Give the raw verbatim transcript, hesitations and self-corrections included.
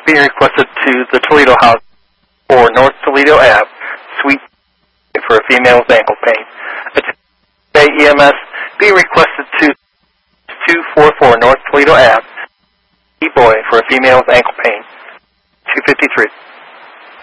being requested to the Toledo House or North Toledo Ave, Suite for a female with ankle pain. Attention E M S being requested to two forty-four North Toledo Ave, E-Boy for a female with ankle pain. two fifty-three.